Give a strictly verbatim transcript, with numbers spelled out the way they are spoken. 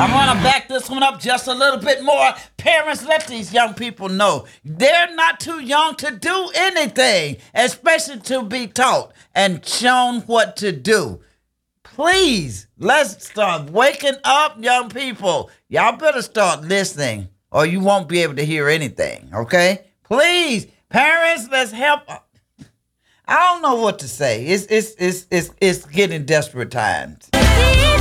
I want to back this one up just a little bit more. Parents, let these young people know they're not too young to do anything, especially to be taught and shown what to do. Please, let's start waking up, young people. Y'all better start listening or you won't be able to hear anything, okay? Please, parents, let's help. I don't know what to say. It's it's it's it's it's getting desperate times.